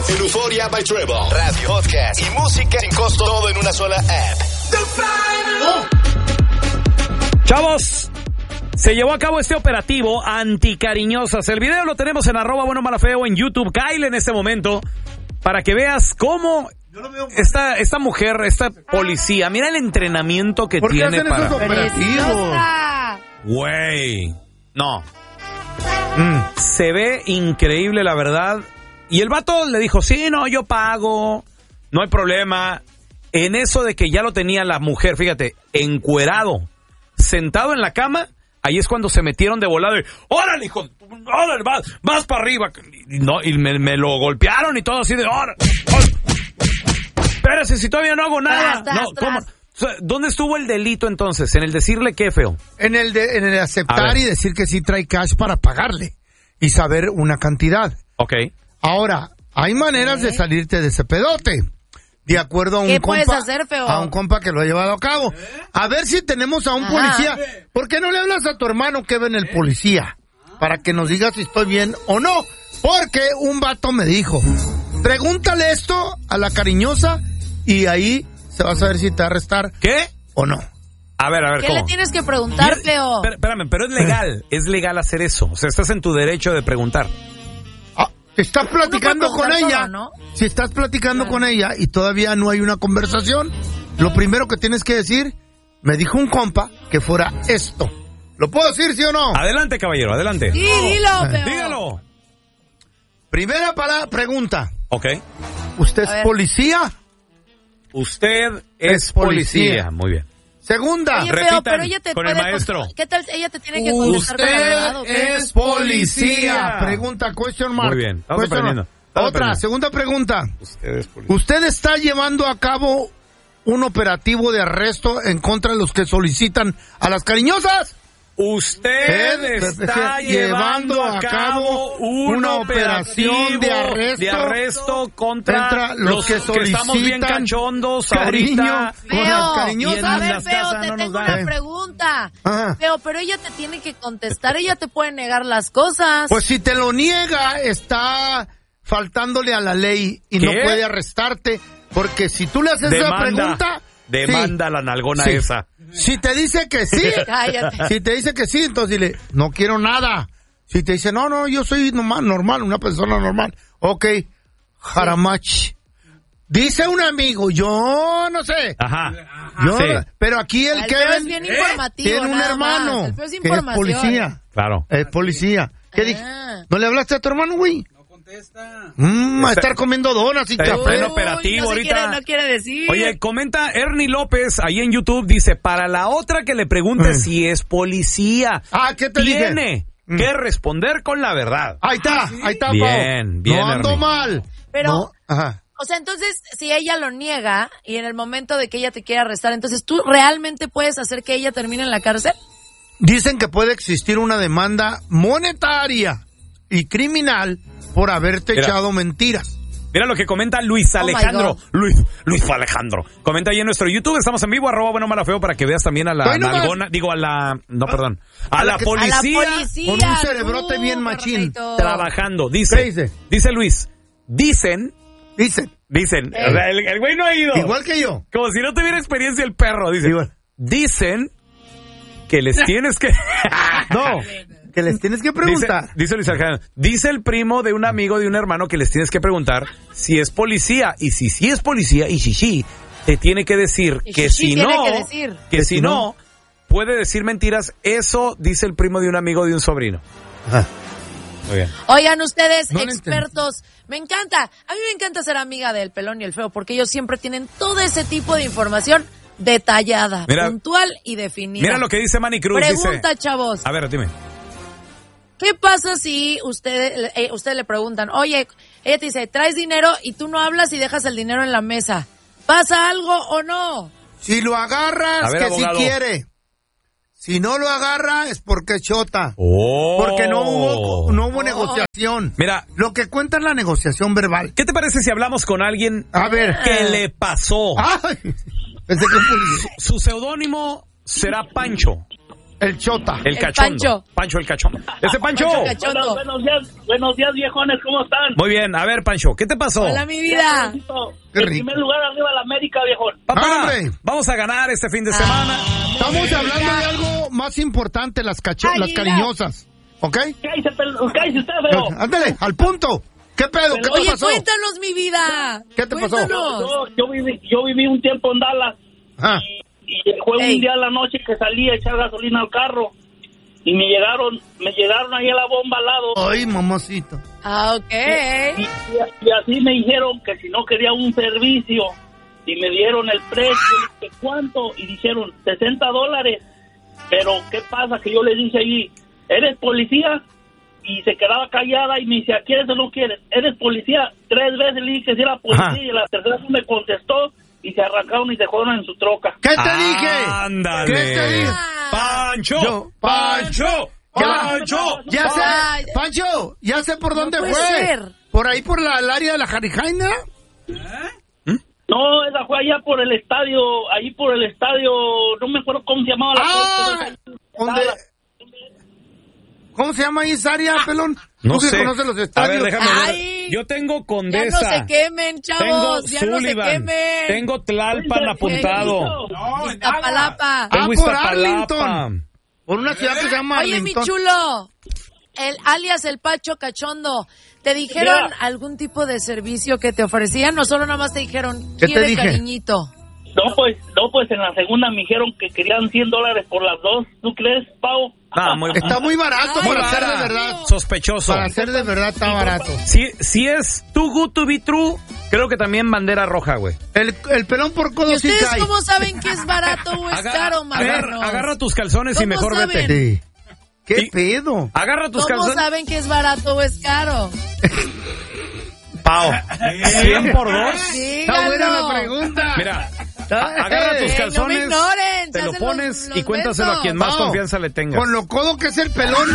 en Euphoria by Trevor. Radio, podcast y música sin costo, todo en una sola app. Chavos, se llevó a cabo este operativo anticariñosas. El video lo tenemos en @buenomalafeo en YouTube. Cáele en este momento para que veas cómo esta mujer, esta policía, mira el entrenamiento que tiene para... esos operativos? Güey, no. Se ve increíble, la verdad. Y el vato le dijo, sí, no, yo pago, no hay problema. En eso de que ya lo tenía la mujer, fíjate, encuerado, sentado en la cama, ahí es cuando se metieron de volado y, órale, hijo, órale, vas para arriba. Y me lo golpearon y todo así de, órale. Espérese, si todavía no hago nada. ¿Cómo? O sea, ¿dónde estuvo el delito entonces? ¿En el decirle qué, feo? En el aceptar y decir que sí trae cash para pagarle y saber una cantidad. Ok. Ahora, hay maneras de salirte de ese pedote. De acuerdo a un ¿Qué compa, puedes hacer, feo? a un compa que lo ha llevado a cabo. A ver si tenemos a un policía. ¿Por qué no le hablas a tu hermano que ve en el policía? Para que nos diga si estoy bien o no. Porque un vato me dijo, pregúntale esto a la cariñosa y ahí se va a saber si te va a arrestar. ¿Qué? ¿O no? A ver, ¿Qué ¿cómo? le tienes que preguntar, feo? Espérame, pero es legal. Es legal hacer eso. O sea, estás en tu derecho de preguntar. Estás platicando con ella. Todo, ¿no? Si estás platicando con ella y todavía no hay una conversación, lo primero que tienes que decir, me dijo un compa que fuera esto. ¿Lo puedo decir, sí o no? Adelante, caballero, adelante. Sí, dilo, feo. Dígalo. Primera pregunta. Ok. ¿Usted es policía? Usted es policía. Muy bien. Segunda. Oye, Repitan pero ella te con el puede maestro. ¿Qué tal? Ella te tiene que contestar con la verdad, ¿o qué? es policía. Pregunta, question mark. Muy bien, estamos Question aprendiendo. mark. Estamos Otra, aprendiendo. segunda pregunta. Usted es policía. ¿Usted está llevando a cabo un operativo de arresto en contra de los que solicitan a las cariñosas? Usted está llevando a cabo una operación de arresto contra los que estamos bien cachondos ahorita. Con las cariñosas. A ver, las feo, casas te no nos tengo dan. una pregunta. Ajá. Feo, pero ella te tiene que contestar, ella te puede negar las cosas. Pues si te lo niega, está faltándole a la ley y no ¿Qué? puede arrestarte. Porque si tú le haces esa pregunta... Demanda la nalgona Sí. esa. Si te dice que sí, Cállate. si te dice que sí, entonces dile, no quiero nada. Si te dice, no, yo soy normal, una persona normal. Ok, jaramach. Dice un amigo, yo no sé. Ajá. Yo, Sí. pero aquí el El feo es Kevin bien informativo, tiene un nada hermano más. El feo es que es información. policía. Claro. Es policía. ¿Qué dije? ¿No le hablaste a tu hermano, güey? Contesta. A estar comiendo donas y Está en café. pleno operativo no se ahorita. no quiere decir. Oye, comenta Ernie López ahí en YouTube, dice, para la otra que le pregunte si es policía, ¿Qué te dije? tiene que responder con la verdad. Ahí está, Bien, bien, no ando Ernie. mal. Pero, No, ajá. o sea, entonces, si ella lo niega y en el momento de que ella te quiera arrestar, entonces, ¿tú realmente puedes hacer que ella termine en la cárcel? Dicen que puede existir una demanda monetaria y criminal por haberte echado mentiras. Mira lo que comenta Luis Alejandro. my Luis Alejandro. Comenta ahí en nuestro YouTube. Estamos en vivo, @buenomalafeo, para que veas también a la Estoy nomás. nalgona. Digo, a la... No, perdón. A la que- policía. A la policía. con un cerebrote bien machín. Trabajando. ¿Qué Dice Luis. Dicen. Dice. O sea, el güey no ha ido. Igual que yo. Como si no tuviera experiencia el perro. Dice. Igual. Dicen que les tienes que... No, que les tienes que preguntar. Dice Luis Alejandro, dice el primo de un amigo de un hermano que les tienes que preguntar si es policía. Y si sí es policía, y si sí, te tiene que decir Y que sí si tiene no, que decir. que si no, puede decir mentiras. Eso dice el primo de un amigo de un sobrino. Ajá. Muy bien. Oigan, ustedes, No lo expertos, me encanta. A mí me encanta ser amiga del pelón y el feo porque ellos siempre tienen todo ese tipo de información detallada, Mira, puntual y definida. Mira lo que dice Manny Cruz. Pregunta, dice, chavos. a ver, dime. ¿Qué pasa si ustedes le preguntan, oye, ella te dice, traes dinero y tú no hablas y dejas el dinero en la mesa? ¿Pasa algo o no? Si lo agarras, A ver, que abogado. si quiere. Si no lo agarra, es porque es chota. Oh. Porque no hubo negociación. Mira, Lo que cuenta es la negociación verbal. ¿qué te parece si hablamos con alguien A ver. que le pasó? Ay, pensé que un policía. Su seudónimo será Pancho. El Chota. El cachondo. Pancho. El cachondo. Ese Pancho. Cachondo. Buenos días, viejones, ¿cómo están? Muy bien, a ver, Pancho, ¿qué te pasó? Hola, mi vida. Qué En rico. primer lugar, arriba la América, viejón. Papá, ¡Hombre! vamos a ganar este fin de semana. Estamos hablando de algo más importante, las Águila. cariñosas. ¿Ok? Cállese usted, feo. Ándale, al punto. ¿Qué pedo? ¿Qué te Oye, pasó? cuéntanos, mi vida. ¿Qué te pasó? Cuéntanos. Yo viví un tiempo en Dallas Ah, y fue Ey. un día a la noche que salí a echar gasolina al carro y me llegaron ahí a la bomba al lado. ay, mamacita. Ah, ok. Y así me dijeron que si no quería un servicio y me dieron el precio, le dije, ¿cuánto? Y dijeron $60. Pero ¿qué pasa? Que yo le dije allí, ¿eres policía? Y se quedaba callada y me decía, ¿quieres o no quieres? ¿Eres policía? 3 veces le dije que sí era policía. Ajá. Y la tercera vez me contestó y se arrancaron y se fueron en su troca. ¿Qué te dije? Ándale. ¿Qué te dije? Pancho. Yo- Pancho. Pancho. Ya sé, Ay. Pancho, ya sé por dónde puede fue. ser. Por ahí, por el área de la Jarijaina. No, esa fue allá por el estadio, no me acuerdo cómo se llamaba la Ah, ¿dónde? ¿Cómo se llama ahí esa área, pelón? No ¿Tú que sé. conoces los A estadios? ver, déjame ver. Ay. Yo tengo Ya Condesa. no se quemen, Tengo chavos. Ya no se Sullivan. quemen. Tengo Tlalpan apuntado. Iztapalapa. Tengo por Iztapalapa. Arlington. Por una ciudad que se llama Oye, mi Arlington. chulo. Alias el Pacho Cachondo. ¿Te dijeron Ya. algún tipo de servicio que te ofrecían o solo nada más te dijeron, ¿Qué te quiere dije? cariñito? No, pues en la segunda me dijeron que querían $100 por las dos. ¿Tú crees, Pau? Ah, muy, Está muy barato Ay, para ser de barato. verdad. Sospechoso. Para ser de verdad está barato. Si es too good to be true, creo que también bandera roja, güey. El pelón por ¿Y codo sí ustedes cae. cómo saben que es barato o es caro, marranos? Agarra tus calzones y ¿Cómo mejor saben? vete. Sí. ¿Qué Y- pedo? Agarra tus ¿Cómo calzones. saben que es barato o es caro? Pao. 100 por 2. Está buena la pregunta. Mira, agarra tus Ey, calzones, no me ignoren, te se lo hacen pones los y cuéntaselo a quien más Pao, confianza le tengas. Con lo codo que es el pelón,